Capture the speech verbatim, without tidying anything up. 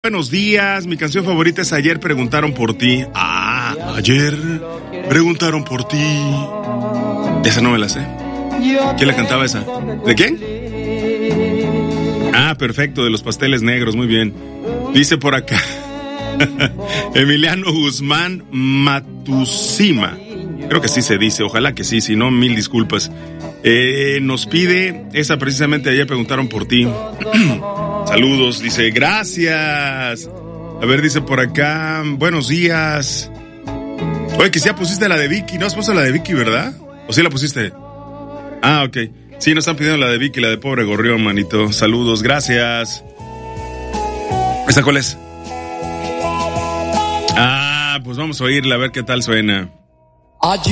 buenos días. Mi canción favorita es Ayer preguntaron por ti. Ah, ayer preguntaron por ti. Esa no me la sé. ¿Quién la cantaba esa? ¿De quién? Ah, perfecto, de los Pasteles Negros, muy bien. Dice por acá Emiliano Guzmán Matusima. Creo que sí se dice, ojalá que sí, si no, mil disculpas. Eh, nos pide, esa precisamente ayer preguntaron por ti. Saludos, dice, gracias. A ver, dice por acá, buenos días. Oye, que si ya pusiste la de Vicky, ¿no has puesto la de Vicky, verdad? ¿O sí la pusiste? Ah, ok. Sí, nos están pidiendo la de Vicky, la de Pobre Gorrión, manito. Saludos, gracias. ¿Esta cuál es? Ah, pues vamos a oírla, a ver qué tal suena.